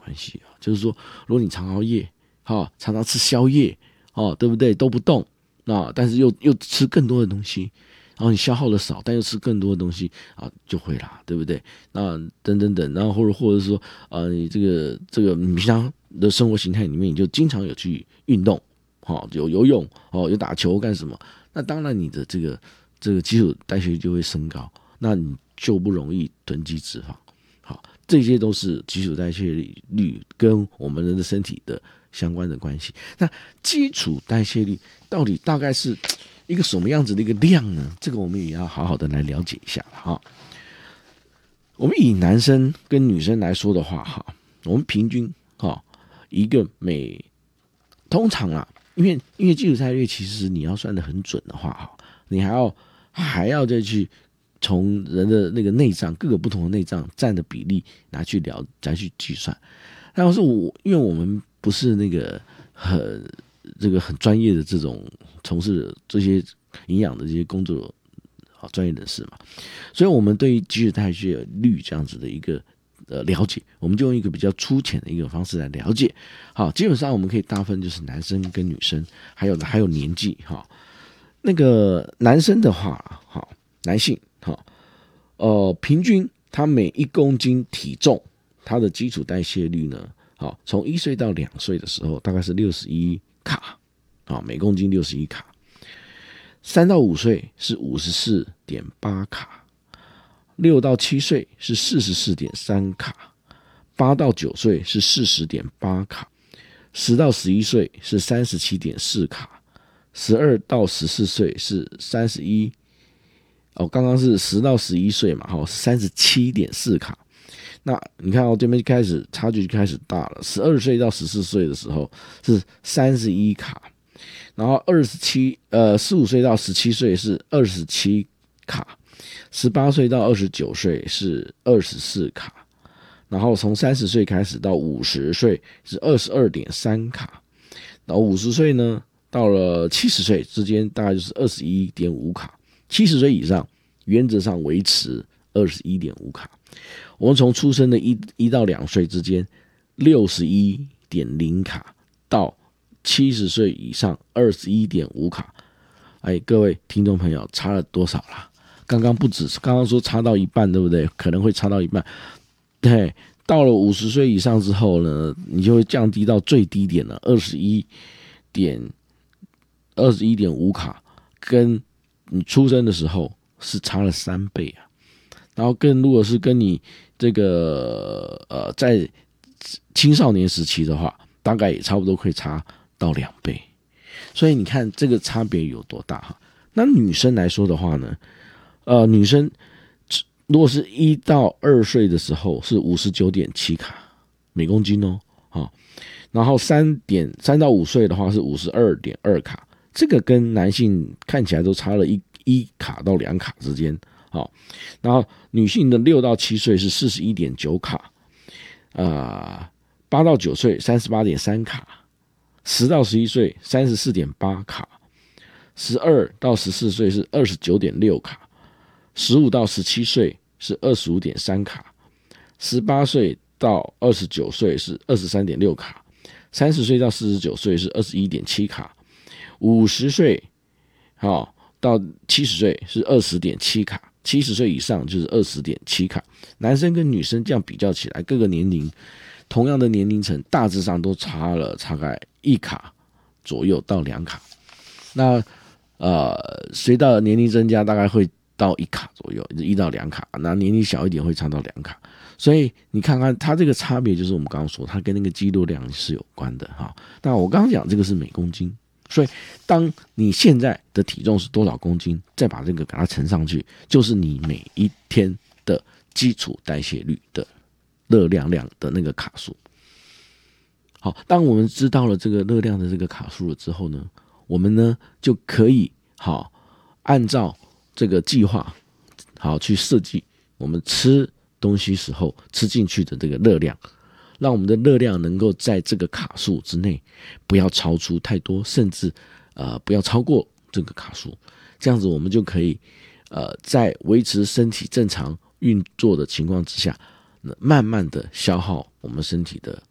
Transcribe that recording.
关系啊。就是说，如果你常熬夜，常常吃宵夜，对不对？都不动但是又吃更多的东西，然后你消耗的少，但又吃更多的东西就会啦，对不对？那等等等，然后或者是说你这个你平常的生活形态里面，你就经常有去运动，有游泳，有打球干什么？那当然你的这个基础代谢率就会升高，那你就不容易囤积脂肪。好，这些都是基础代谢率跟我们人的身体的相关的关系。那基础代谢率到底大概是一个什么样子的一个量呢？这个我们也要好好的来了解一下哈。我们以男生跟女生来说的话我们平均一个通常因为基础代谢率其实你要算得很准的话你还要再去从人的那个内脏各个不同的内脏占的比例来去计算。但是因为我们不是那个很专业的这种从事这些营养的这些工作专业人士嘛，所以我们对于基础代谢率这样子的一个了解，我们就用一个比较粗浅的一个方式来了解。好，基本上我们可以大分就是男生跟女生，还有年纪那个男生的话男性平均他每1公斤体重，他的基础代谢率呢从1岁到2岁的时候大概是61卡每公斤61卡，3到5岁是54.8卡，6到7岁是44.3卡，8到9岁是40.8卡，10到11岁是37.4卡，12到14岁是31刚刚是10到11岁嘛37.4卡。那你看这边开始差距就开始大了，12岁到14岁的时候是31卡，然后15岁到17岁是27卡，18岁到29岁是24卡，然后从30岁开始到50岁是22.3卡，然后50岁呢到了70岁之间大概就是 21.5卡，70岁以上原则上维持 21.5卡。我们从出生的1到2岁之间 61.0 卡到70岁以上 21.5 卡。各位听众朋友，差了多少啦？刚刚说差到一半，对不对？可能会差到一半。对，到了50岁以上之后呢，你就会降低到最低点了21.5卡，跟你出生的时候是差了3倍啊。然后如果是跟你这个在青少年时期的话，大概也差不多会差到2倍。所以你看这个差别有多大哈？那女生来说的话呢，女生如果是1到2岁的时候是 59.7 卡每公斤然后3到5岁的话是 52.2 卡，这个跟男性看起来都差了1卡到2卡之间。然后女性的6到7岁是 41.9 卡，8到9岁 38.3 卡，10到11岁 34.8 卡，12到14岁是 29.6 卡，15到17岁是 25.3 卡，18岁到29岁是 23.6 卡，30岁到49岁是 21.7 卡，50岁到70岁是 20.7 卡，70岁以上就是 20.7 卡。男生跟女生这样比较起来，各个年龄同样的年龄层大致上都差了大概1卡左右到2卡。那随着年龄增加大概会到1卡左右，1到2卡，那年龄小一点会差到2卡。所以你看看它这个差别，就是我们刚刚说它跟那个肌肉量是有关的那我刚刚讲这个是每公斤，所以当你现在的体重是多少公斤，再把这个给它乘上去，就是你每一天的基础代谢率的热量的那个卡数。好，当我们知道了这个热量的这个卡数了之后呢，我们呢就可以按照这个计划去设计我们吃东西时候吃进去的这个热量，让我们的热量能够在这个卡数之内，不要超出太多，甚至不要超过这个卡数。这样子我们就可以在维持身体正常运作的情况之下，慢慢的消耗我们身体的